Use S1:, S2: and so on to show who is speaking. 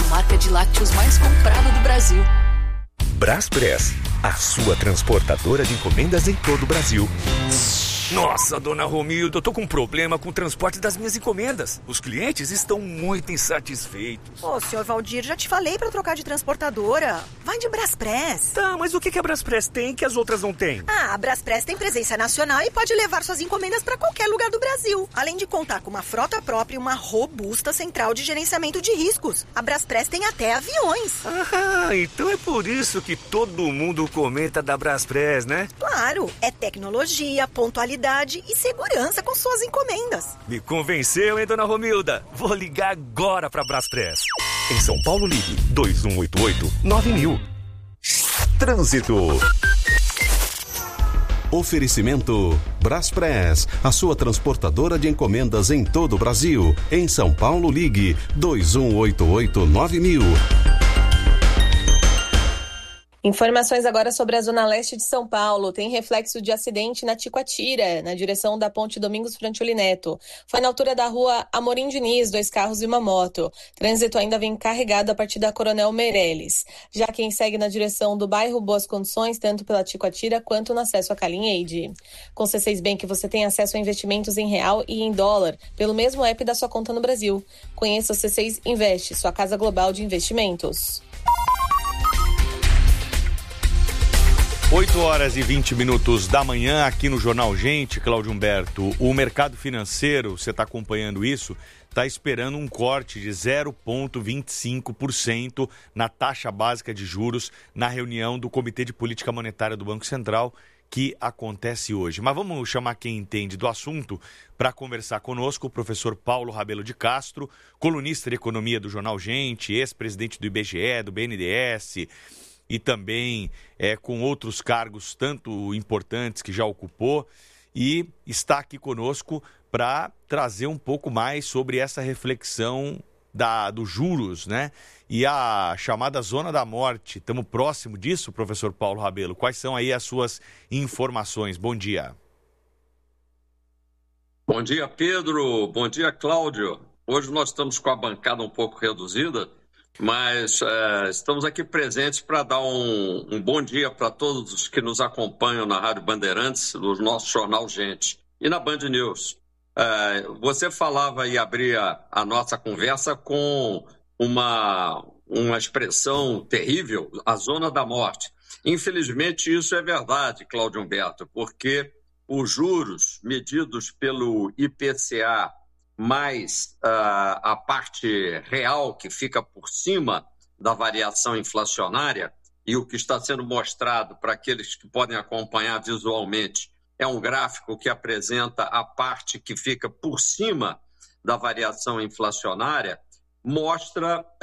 S1: marca de lácteos mais comprada do Brasil.
S2: Braspress, a sua transportadora de encomendas em todo o Brasil. Nossa, dona Romilda, eu tô com um problema com o transporte das minhas encomendas. Os clientes estão muito insatisfeitos.
S3: Ô, senhor Valdir, já te falei pra trocar de transportadora. Vai de Braspress.
S2: Tá, mas o que a Braspress tem que as outras não têm?
S3: A Braspress tem presença nacional e pode levar suas encomendas pra qualquer lugar do Brasil. Além de contar com uma frota própria e uma robusta central de gerenciamento de riscos. A Braspress tem até aviões.
S2: Então é por isso que todo mundo comenta da Braspress, né?
S3: Claro, é tecnologia, pontualidade e segurança com suas encomendas.
S2: Me convenceu, hein, dona Romilda? Vou ligar agora pra Braspress. Em São Paulo, ligue 2188-9000. Trânsito.
S4: Oferecimento Braspress, a sua transportadora de encomendas em todo o Brasil. Em São Paulo, ligue 2188-9000.
S5: Informações agora sobre a zona leste de São Paulo. Tem reflexo de acidente na Ticoatira, na direção da ponte Domingos Frantili Neto. Foi na altura da rua Amorim Diniz, 2 carros e uma moto. Trânsito ainda vem carregado a partir da Coronel Meireles. Já quem segue na direção do bairro Boas Condições, tanto pela Ticoatira quanto no acesso a Calinhade. Com o C6 Bank você tem acesso a investimentos em real e em dólar, pelo mesmo app da sua conta no Brasil. Conheça o C6 Invest, sua casa global de investimentos.
S6: 8h20 da manhã, aqui no Jornal Gente, Cláudio Humberto. O mercado financeiro, você está acompanhando isso, está esperando um corte de 0,25% na taxa básica de juros na reunião do Comitê de Política Monetária do Banco Central, que acontece hoje. Mas vamos chamar quem entende do assunto para conversar conosco, o professor Paulo Rabelo de Castro, colunista de economia do Jornal Gente, ex-presidente do IBGE, do BNDES, e também com outros cargos tanto importantes que já ocupou, e está aqui conosco para trazer um pouco mais sobre essa reflexão dos juros, né? E a chamada zona da morte. Estamos próximo disso, professor Paulo Rabelo. Quais são aí as suas informações? Bom dia.
S7: Bom dia, Pedro. Bom dia, Cláudio. Hoje nós estamos com a bancada um pouco reduzida, mas estamos aqui presentes para dar um bom dia para todos os que nos acompanham na Rádio Bandeirantes, no nosso Jornal Gente e na Band News. Você falava e abria a nossa conversa com uma expressão terrível, a zona da morte. Infelizmente, isso é verdade, Cláudio Humberto, porque os juros medidos pelo IPCA mais a parte real que fica por cima da variação inflacionária, e o que está sendo mostrado para aqueles que podem acompanhar visualmente é um gráfico que apresenta a parte que fica por cima da variação inflacionária, mostra